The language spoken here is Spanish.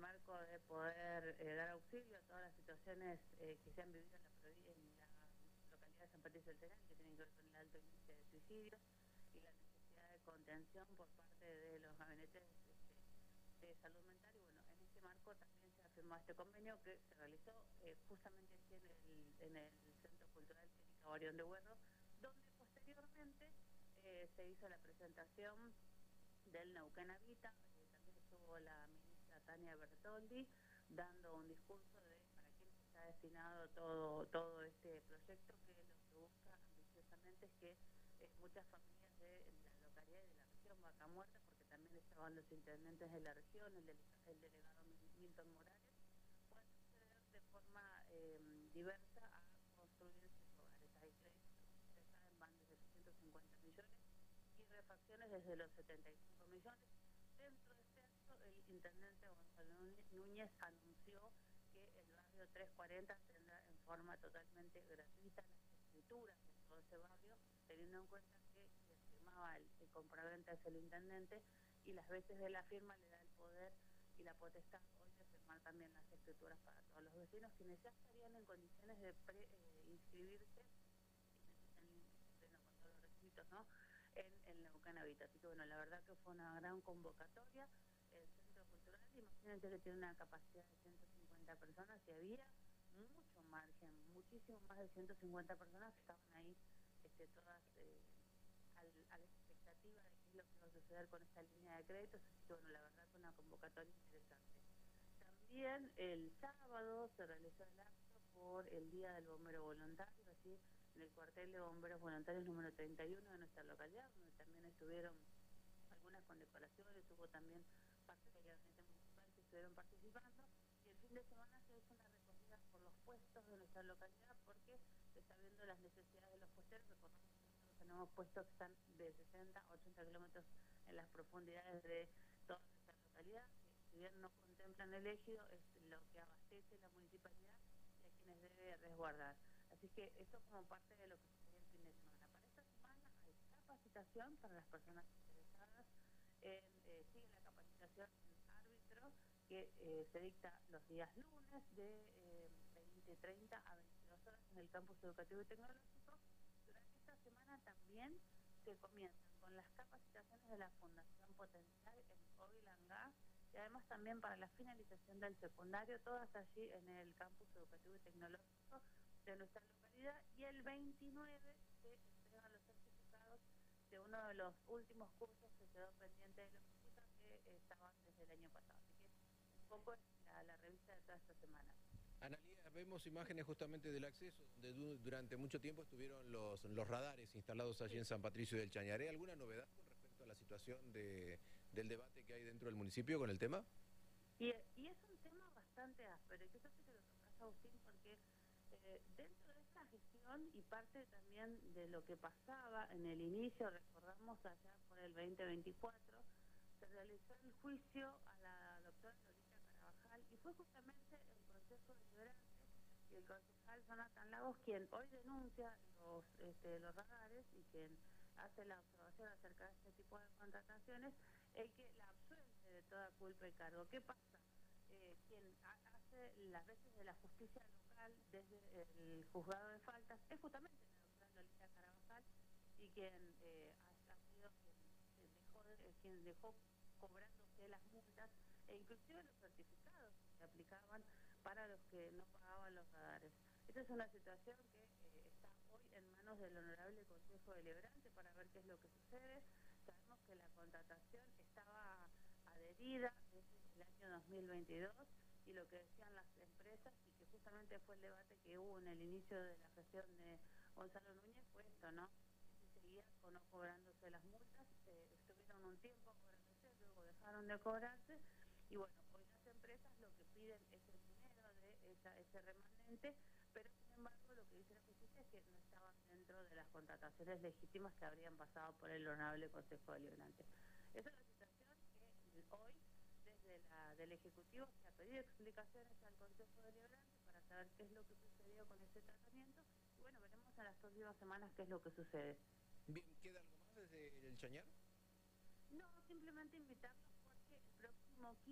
marco de poder dar auxilio a todas las situaciones que se han vivido en la localidad de San Patricio del Chañar, que tienen que ver con el alto índice de suicidios y la necesidad de contención por parte de los gabinetes de salud mental. Y bueno, en este marco también se ha firmado este convenio que se realizó justamente aquí en el Centro Cultural Clínica Orión de Huerro, donde posteriormente se hizo la presentación del Neuquén Habita. También estuvo la ministra Tania Bertoldi dando un discurso de para quién está destinado todo este proyecto, que lo que busca ambiciosamente es que muchas familias de la localidad y de la región Vaca Muerta, porque también estaban los intendentes de la región, el delegado Milton Morales, puedan acceder de forma diversa a construir sus hogares. Hay créditos, como ustedes saben, van desde 350 millones y refacciones desde los 75 millones. Dentro de este acto, el intendente Gonzalo Núñez anunció que el barrio 340 tendrá en forma totalmente gratuita las escrituras de todo ese barrio, teniendo en cuenta que quien firmaba el compraventa es el intendente, y las veces de la firma le da el poder y la potestad hoy de firmar también las escrituras para todos los vecinos, quienes ya estarían en condiciones de inscribirse con todos los requisitos, ¿no?, en el Neuquén Habita. Así que bueno, la verdad que fue una gran convocatoria. El Centro Cultural, imagínense que tiene una capacidad de 150 personas y había mucho margen, muchísimo más de 150 personas que estaban ahí todas a la expectativa de qué es lo que va a suceder con esta línea de créditos. Así que bueno, la verdad que una convocatoria interesante. También el sábado se realizó el acto por el Día del Bombero Voluntario, así en el cuartel de bomberos voluntarios número 31 de nuestra localidad, donde también estuvieron algunas condecoraciones, hubo también parte del gabinete municipal que estuvieron participando, y el fin de semana se hizo una recogida por los puestos de nuestra localidad, porque se está viendo las necesidades de los puesteros. Recordamos que nosotros tenemos puestos que están de 60 a 80 kilómetros en las profundidades de toda nuestra localidad, que si bien no contemplan el ejido, es lo que abastece la municipalidad y a quienes debe resguardar. Así que esto como parte de lo que sucedió el fin de semana. Para esta semana hay capacitación para las personas interesadas sigue la capacitación en árbitro, que se dicta los días lunes de 20:30 a 22 horas en el campus educativo y tecnológico. Durante esta semana también se comienzan con las capacitaciones de la Fundación Potencial en Oil and Gas, y además también para la finalización del secundario, todas allí en el campus educativo y tecnológico de nuestra localidad. Y el 29 se entregan los certificados de uno de los últimos cursos que quedó pendiente de logística, que estaban desde el año pasado. Así que un poco es la revista de toda esta semana. Analía, vemos imágenes justamente del acceso, donde durante mucho tiempo estuvieron los radares instalados allí en San Patricio del Chañar. ¿Hay alguna novedad con respecto a la situación del debate que hay dentro del municipio con el tema? Y es un tema bastante áspero, y que yo sé que lo tocas, Agustín, porque dentro de esta gestión y parte también de lo que pasaba en el inicio, recordamos allá por el 2024, se realizó el juicio a la doctora Lolita Carabajal, y fue justamente el Consejo Deliberante y el concejal Jonathan Lagos quien hoy denuncia los radares y quien hace la observación acerca de este tipo de contrataciones, el que la absuelve de toda culpa y cargo. ¿Qué pasa? Quien hace las veces de la justicia local desde el juzgado de faltas es justamente la doctora Lolita Carabajal, y quien ha sido quien dejó cobrándose las multas e inclusive los certificados que se aplicaban para los que no pagaban los radares. Esta es una situación que está hoy en manos del Honorable Consejo Deliberante para ver qué es lo que sucede. Sabemos que la contratación estaba adherida desde el año 2022, y lo que decían las empresas, y que justamente fue el debate que hubo en el inicio de la gestión de Gonzalo Núñez, fue esto, ¿no? Que si seguía o no cobrándose las multas. Estuvieron un tiempo cobrándose, luego dejaron de cobrarse, y bueno, hoy las empresas lo que piden es el dinero de ese remanente, pero sin embargo lo que dice la justicia es que no estaban dentro de las contrataciones legítimas que habrían pasado por el Honorable Consejo Deliberante. Esa es la situación que hoy desde del Ejecutivo se ha pedido explicaciones al Consejo Deliberante para saber qué es lo que sucedió con ese tratamiento, y bueno, veremos en las próximas semanas qué es lo que sucede. Bien, ¿queda algo más desde el Chañar? No, simplemente invitarlos